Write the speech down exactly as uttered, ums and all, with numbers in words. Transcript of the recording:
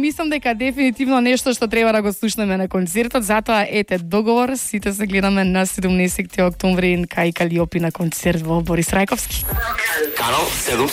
мислам дека дефинитивно нешто што треба да го слушнеме на концертот, затоа ете договор, сите се гледаме на седумнаесетти октомври кај Калиопи на концерт во Борис Рајковски. Канал седум